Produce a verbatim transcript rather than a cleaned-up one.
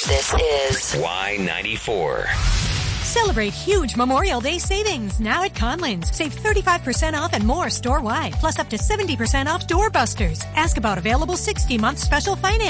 This is Y ninety-four. Celebrate huge Memorial Day savings now at Conlan's. Save thirty-five percent off and more store-wide, plus up to seventy percent off doorbusters. Ask about available sixty-month special finance.